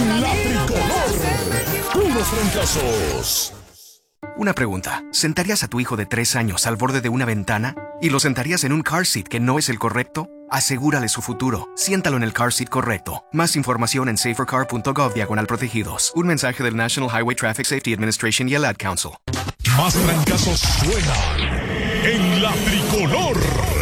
En la Tricolor, puros fracasos. Una pregunta. ¿Sentarías a tu hijo de 3 años al borde de una ventana? ¿Y lo sentarías en un car seat que no es el correcto? Asegúrale su futuro. Siéntalo en el car seat correcto. Más información en safercar.gov/protegidos. Un mensaje del National Highway Traffic Safety Administration y el Ad Council. Más fracasos suenan en la Tricolor.